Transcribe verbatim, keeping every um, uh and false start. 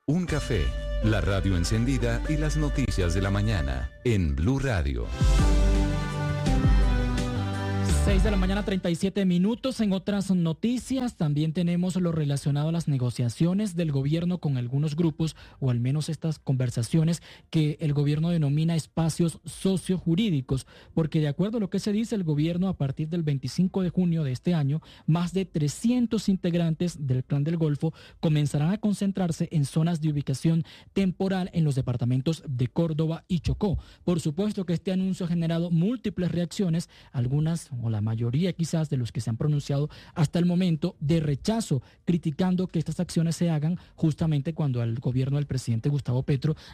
Un café, la radio encendida y las noticias de la mañana en Blue Radio. seis de la mañana, treinta y siete minutos. En otras noticias también tenemos lo relacionado a las negociaciones del gobierno con algunos grupos, o al menos estas conversaciones que el gobierno denomina espacios sociojurídicos, porque de acuerdo a lo que se dice, el gobierno a partir del veinticinco de junio de este año, más de trescientos integrantes del Clan del Golfo comenzarán a concentrarse en zonas de ubicación temporal en los departamentos de Córdoba y Chocó. Por supuesto que este anuncio ha generado múltiples reacciones, algunas o la mayoría quizás de los que se han pronunciado hasta el momento de rechazo, criticando que estas acciones se hagan justamente cuando el gobierno del presidente Gustavo Petro